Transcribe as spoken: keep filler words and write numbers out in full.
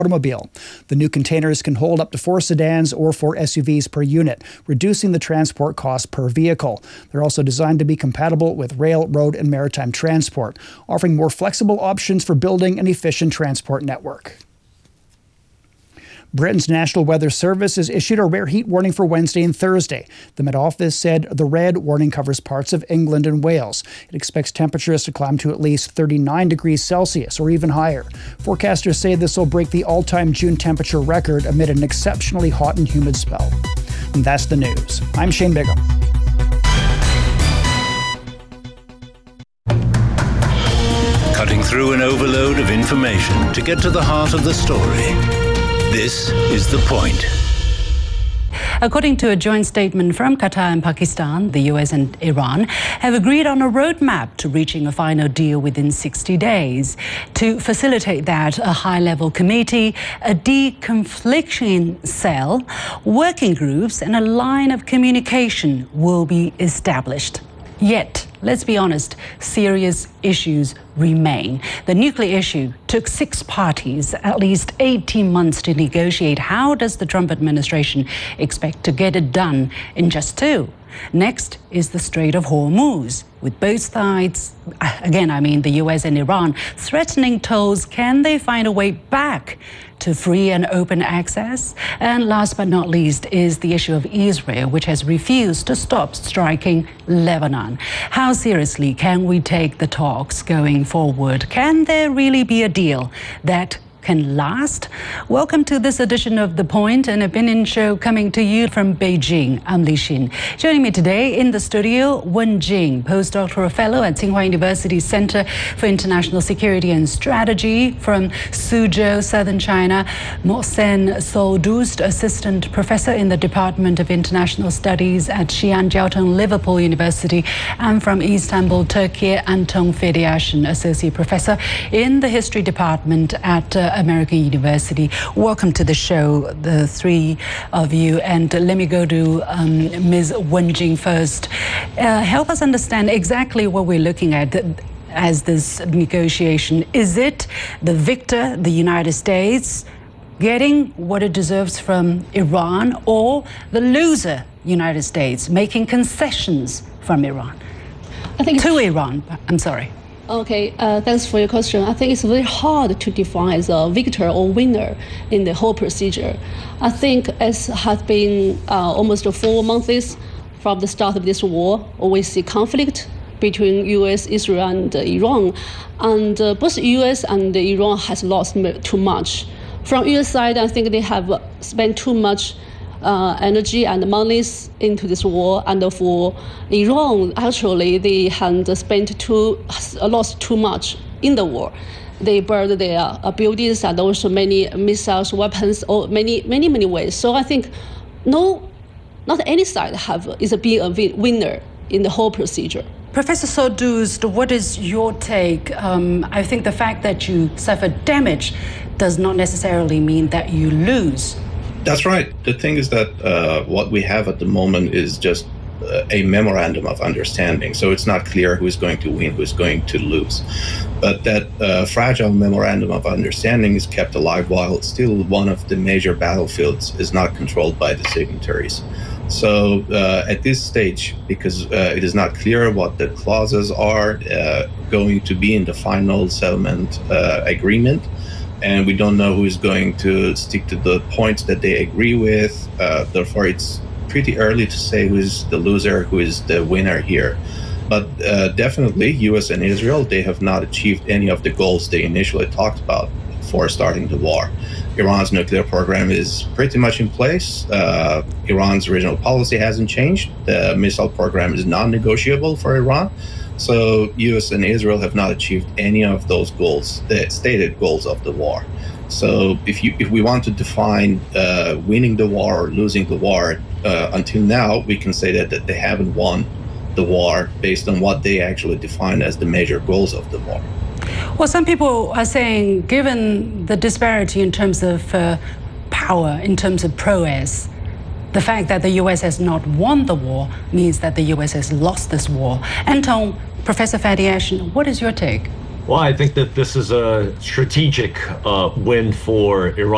automobile. The new containers can hold up to four sedans or four S U Vs per unit, reducing the transport cost per vehicle. They're also designed to be compatible with rail, road, and maritime transport, offering more flexible options for building an efficient transport network. Britain's National Weather Service has issued a rare heat warning for Wednesday and Thursday. The Met Office said the red warning covers parts of England and Wales. It expects temperatures to climb to at least thirty-nine degrees Celsius or even higher. Forecasters say this will break the all-time June temperature record amid an exceptionally hot and humid spell. And that's the news. I'm Shane Bigham. Cutting through an overload of information to get to the heart of the story. This is The Point. According to a joint statement from Qatar and Pakistan, the U S and Iran have agreed on a roadmap to reaching a final deal within sixty days. To facilitate that, a high-level committee, a de-confliction cell, working groups, and a line of communication will be established. Yet, let's be honest, serious issues remain. The nuclear issue took six parties at least eighteen months to negotiate. How does the Trump administration expect to get it done in just two? Next is the Strait of Hormuz, with both sides, again, I mean the U S and Iran, threatening tolls. Can they find a way back to free and open access? And last but not least is the issue of Israel, which has refused to stop striking Lebanon. How seriously can we take the talks going forward? Can there really be a deal that can last? Welcome to this edition of The Point, an opinion show coming to you from Beijing. I'm Li Xin. Joining me today in the studio, Wen Jing, postdoctoral fellow at Tsinghua University Center for International Security and Strategy from Suzhou, Southern China. Mohsen Soldust, assistant professor in the Department of International Studies at Xi'an Jiaotong Liverpool University, and from Istanbul, Turkey, Anton Fedayaşan, associate professor in the history department at uh, American University. Welcome to the show, the three of you. And let me go to um, Miz Wen Jing first. Uh, help us understand exactly what we're looking at as this negotiation. Is it the victor, the United States, getting what it deserves from Iran, or the loser, United States, making concessions from Iran? I think to Iran, I'm sorry. Okay, uh, thanks for your question. I think it's very hard to define the victor or winner in the whole procedure. I think as has been uh, almost four months from the start of this war, we see conflict between U S, Israel, and uh, Iran. And uh, both U S and Iran has lost too much. From U S side, I think they have spent too much Uh, energy and monies into this war, and for Iran, actually they had spent too, lost too much in the war. They burned their uh, buildings and also many missiles, weapons, or many, many, many ways. So I think no, not any side have is a being a winner in the whole procedure. Professor Soldust, what is your take? Um, I think the fact that you suffered damage does not necessarily mean that you lose. That's right. The thing is that uh, what we have at the moment is just uh, a memorandum of understanding. So it's not clear who is going to win, who is going to lose. But that uh, fragile memorandum of understanding is kept alive while still one of the major battlefields is not controlled by the signatories. So uh, at this stage, because uh, it is not clear what the clauses are uh, going to be in the final settlement uh, agreement, and we don't know who is going to stick to the points that they agree with. Uh, therefore, it's pretty early to say who is the loser, who is the winner here. But uh, definitely, U S and Israel, they have not achieved any of the goals they initially talked about for starting the war. Iran's nuclear program is pretty much in place. Uh, Iran's original policy hasn't changed. The missile program is non-negotiable for Iran. So U S and Israel have not achieved any of those goals, the stated goals of the war. So if you if we want to define uh, winning the war or losing the war, uh, until now, we can say that, that they haven't won the war based on what they actually define as the major goals of the war. Well, some people are saying, given the disparity in terms of uh, power, in terms of prowess, the fact that the U S has not won the war means that the U S has lost this war. Anton, Professor Fedayaşan, what is your take? Well, I think that this is a strategic uh, win for Iran.